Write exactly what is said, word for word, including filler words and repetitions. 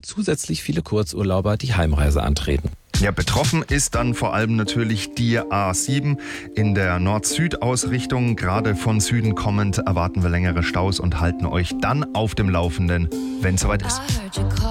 zusätzlich viele Kurzurlauber die Heimreise antreten. Ja, betroffen ist dann vor allem natürlich die A sieben in der Nord-Süd-Ausrichtung. Gerade von Süden kommend erwarten wir längere Staus und halten euch dann auf dem Laufenden, wenn es soweit ist.